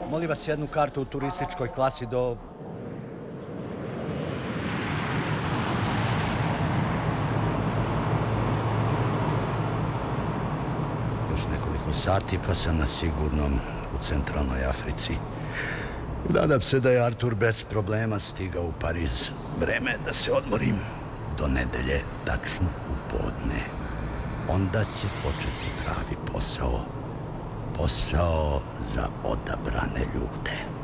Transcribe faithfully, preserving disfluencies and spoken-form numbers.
Molim vas jednu kartu u turističkoj klasi do... Još nekoliko sati pa sam na sigurnom u centralnoj Africi. Nadam se da je Artur bez problema stigao u Pariz. Vreme je da se odmorim do nedelje, tačno u podne. Onda će početi pravi posao. Posao za odabrane ljude.